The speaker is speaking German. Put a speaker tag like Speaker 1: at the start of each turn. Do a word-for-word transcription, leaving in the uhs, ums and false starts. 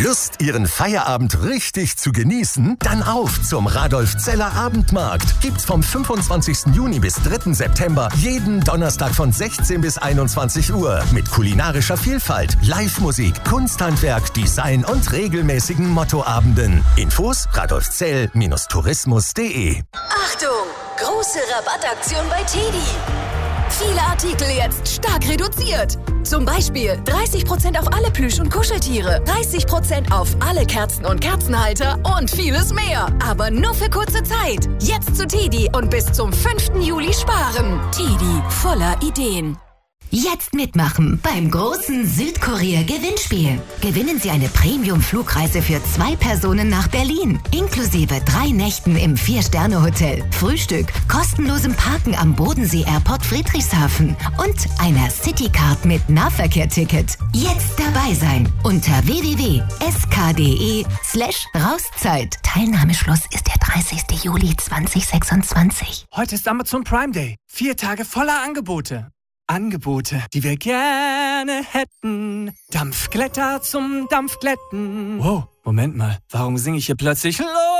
Speaker 1: Lust, Ihren Feierabend richtig zu genießen? Dann auf zum Radolf-Zeller Abendmarkt. Gibt's vom fünfundzwanzigsten Juni bis dritten September jeden Donnerstag von sechzehn bis einundzwanzig Uhr mit kulinarischer Vielfalt, Live-Musik, Kunsthandwerk, Design und regelmäßigen Mottoabenden. Infos radolfzell Tourismus punkt de.
Speaker 2: Achtung! Große Rabattaktion bei Teddy. Viele Artikel jetzt stark reduziert. Zum Beispiel dreißig Prozent auf alle Plüsch- und Kuscheltiere, dreißig Prozent auf alle Kerzen und Kerzenhalter und vieles mehr. Aber nur für kurze Zeit. Jetzt zu Teddy und bis zum fünften Juli sparen. Teddy, voller Ideen.
Speaker 3: Jetzt mitmachen beim großen Südkorea-Gewinnspiel. Gewinnen Sie eine Premium-Flugreise für zwei Personen nach Berlin, inklusive drei Nächten im Vier-Sterne-Hotel, Frühstück, kostenlosem Parken am Bodensee-Airport Friedrichshafen und einer Citycard mit Nahverkehr-Ticket. Jetzt dabei sein unter w w w punkt s k punkt d e slash Rauszeit. Teilnahmeschluss ist der dreißigsten Juli zweitausendsechsundzwanzig.
Speaker 4: Heute ist Amazon Prime Day. Vier Tage voller Angebote. Angebote, die wir gerne hätten. Dampfglätter zum Dampfglätten. Wow, Moment mal. Warum singe ich hier plötzlich Los?